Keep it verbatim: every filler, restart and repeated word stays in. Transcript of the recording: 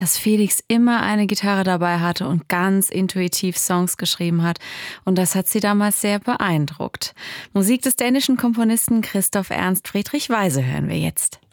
dass Felix immer eine Gitarre dabei hatte und ganz intuitiv Songs geschrieben hat. Und das hat sie damals sehr beeindruckt. Musik des dänischen Komponisten Christoph Ernst Friedrich Weise hören wir jetzt.